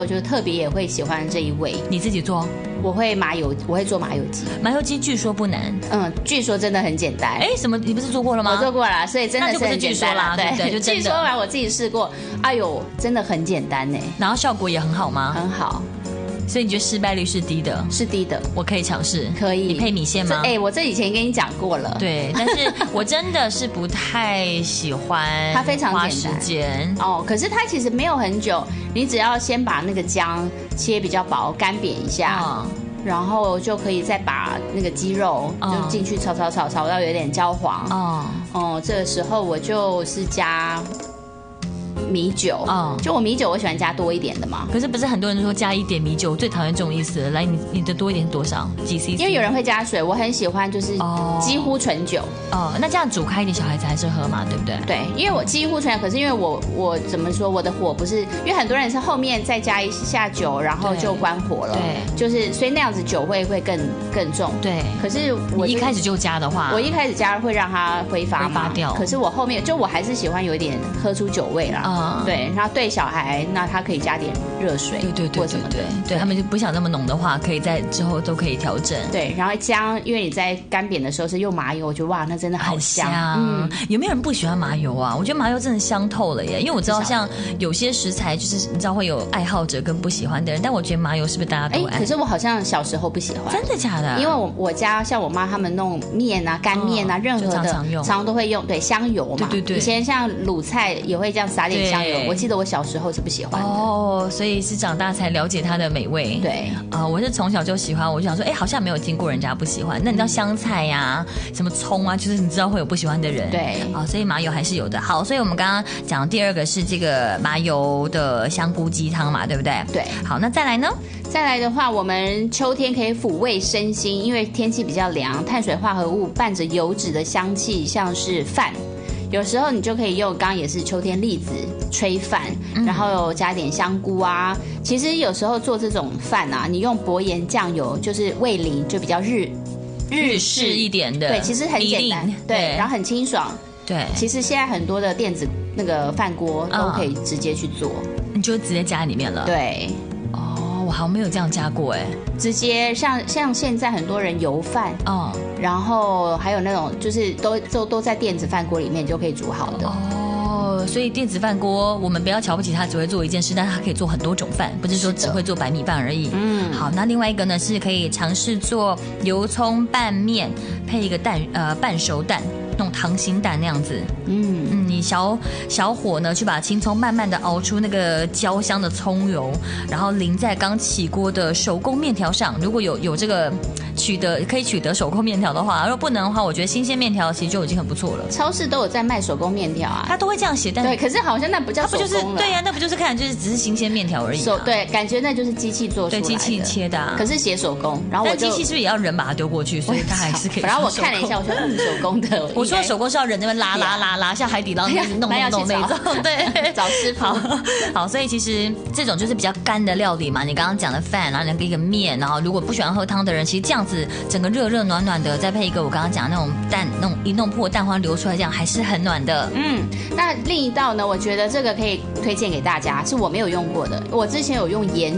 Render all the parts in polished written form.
我就特别也会喜欢这一味。 你自己做？ 我会做麻油鸡。 麻油鸡据说不难， 据说真的很简单。 什么？你不是做过了吗？ 我做过了，所以真的是很简单啦。 对，就真的。 据说完我自己试过，哎呦，真的很简单呢。 然后效果也很好吗？ 很好。 所以你觉得失败率是低的？ 是低的， 我可以尝试。 可以。 你配米线吗？ 我这以前跟你讲过了。 对，但是我真的是不太喜欢。 它非常花时间可是它其实没有很久，你只要先把那个姜切比较薄，干煸一下。然后就可以再把那个鸡肉就进去炒到有点焦黄。这个时候我就是加米酒。就我米酒我喜欢加多一点的嘛。 可是不是很多人都说加一点米酒，我最讨厌这种意思了。来，你的多一点多少？几 cc？ 因为有人会加水，我很喜欢就是几乎纯酒。 那这样煮开一点，小孩子还是喝嘛，对不对？ 对，因为我几乎纯，可是因为我怎么说，我的火不是，因为很多人是后面再加一下酒，然后就关火了。对，就是所以那样子酒味会更重。 对， 可是我一开始就加的话， 我一开始加会让它挥发掉。 可是我后面就我还是喜欢有一点喝出酒味啦。对，然后对小孩，那他可以加点热水， 对或什么的。 对，他们就不想那么浓的话，可以在之后都可以调整。 对，然后姜，因为你在干煸的时候是用麻油，我觉得哇，那真的好香。 有没有人不喜欢麻油啊？我觉得麻油真的香透了耶。因为我知道像有些食材，就是你知道会有爱好者跟不喜欢的人，但我觉得麻油是不是大家都爱？ 可是我好像小时候不喜欢。 真的假的？ 因为我家像我妈他们弄面啊、干面啊，任何的常常都会用香油嘛。对。以前像卤菜也会这样撒点香油。我记得我小时候是不喜欢的。 所以是长大才了解它的美味。 对。 我是从小就喜欢，我就想说，好像没有听过人家不喜欢。那你知道香菜呀、什么葱啊，就是你知道会有不喜欢的人。 对。 所以麻油还是有的。好，所以我们刚刚讲第二个是这个麻油的香菇鸡汤嘛，对不对？ 对。 好，那再来呢？ 再来的话，我们秋天可以抚慰身心，因为天气比较凉，碳水化合物伴着油脂的香气，像是饭。有时候你就可以用，刚刚也是秋天栗子炊饭，然后加点香菇啊。其实有时候做这种饭啊，你用薄盐酱油，就是味淋，就比较日式一点的。 对，其实很简单。对，然后很清爽。 对， 其实现在很多的电子那个饭锅都可以直接去做， 你就直接加在里面了。 对。 我好像没有这样加过直接像现在很多人油饭，然后还有那种就是都在电子饭锅里面就可以煮好的。 所以电子饭锅我们不要瞧不起它只会做一件事，但是它可以做很多种饭，不是说只会做白米饭而已。好，那另外一个呢是可以尝试做油葱拌面，配一个半熟蛋，那种溏心蛋那样子。你小火呢去把青葱慢慢的熬出那个焦香的葱油，然后淋在刚起锅的手工面条上。如果有这个可以取得手工面条的话，如果不能的话，我觉得新鲜面条其实就已经很不错了。 超市都有在卖手工面条啊， 他都会这样写，但对，可是好像那不叫手工了。 对呀，那不就是看就是只是新鲜面条而已。 对，感觉那就是机器做出来的， 对，机器切的。 可是写手工，然后但机器是不是也要人把它丢过去？所以它还是可以。 然后我看了一下，我说手工的。 我说手工是要人那边拉，像海底捞那弄那种。对， 找师傅。 好，所以其实这种就是比较干的料理嘛。你刚刚讲的饭，然后一个面，然后如果不喜欢喝汤的人，其实这样子整个热暖暖的，再配一个我刚刚讲那种蛋，那种一弄破蛋花流出来，这样还是很暖的。 那另一道呢，我觉得这个可以推荐给大家，是我没有用过的。我之前有用盐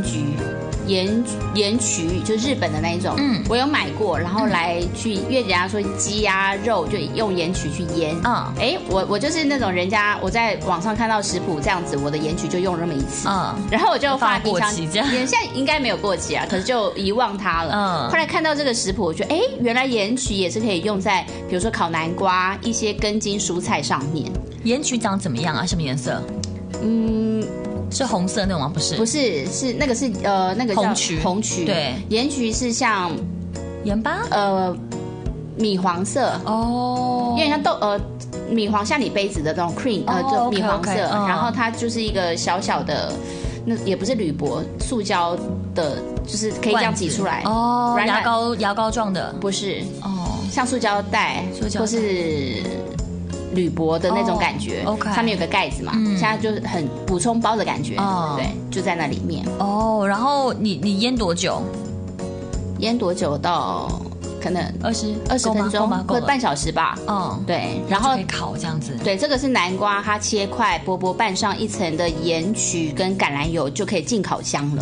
焗，就日本的那一种，我有买过，然后来去，因为人家说鸡啊肉就用盐焗去腌。我就是那种人家我在网上看到食谱这样子，我的盐焗就用那么一次。然后我就放冰箱，现在应该没有过期啊，可是就遗忘它了。后来看到这个食谱，我觉得原来盐焗也是可以用在比如说烤南瓜、一些根茎蔬菜上面。 盐焗长怎么样啊？什么颜色？是红色那种吗？不是， 是那个是那个叫红曲。对，盐焗是像盐巴米黄色有点像米黄，像你杯子的那种 cream 就米黄色，然后它就是一个小小的，那也不是铝箔，塑胶的，就是可以这样挤出来牙膏状的， 不是像塑胶袋或是铝箔的那种感觉，上面有个盖子嘛，现在就是很补充包的感觉，对，就在那里面。 然后你腌多久？ 腌多久到可能 20 分钟或半小时吧。对，然后可以烤这样子。 对，这个是南瓜，它切块，薄薄拌上一层的盐曲跟橄榄油，就可以进烤箱了。